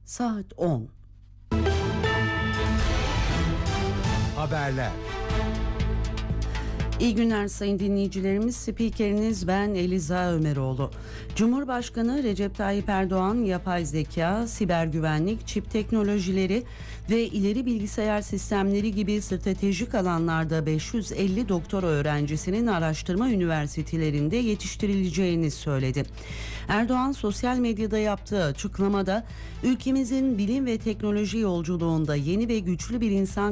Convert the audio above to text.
Saat 10. Haberler. İyi günler sayın dinleyicilerimiz. Spikeriniz ben Eliza Ömeroğlu. Cumhurbaşkanı Recep Tayyip Erdoğan yapay zeka, siber güvenlik, çip teknolojileri ve ileri bilgisayar sistemleri gibi stratejik alanlarda 550 doktora öğrencisinin araştırma üniversitelerinde yetiştirileceğini söyledi. Erdoğan sosyal medyada yaptığı açıklamada ülkemizin bilim ve teknoloji yolculuğunda yeni ve güçlü bir insan